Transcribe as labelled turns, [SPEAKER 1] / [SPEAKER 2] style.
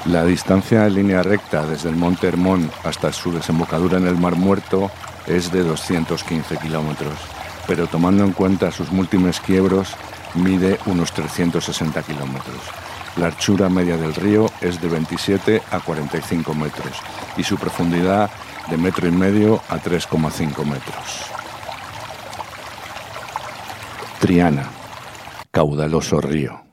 [SPEAKER 1] La distancia en línea recta desde el Monte Hermón hasta su desembocadura en el Mar Muerto es de 215 kilómetros, pero tomando en cuenta sus múltiples quiebros, mide unos 360 kilómetros. La anchura media del río es de 27 a 45 metros y su profundidad de 1,5 metros a 3,5 metros. Triana, caudaloso río.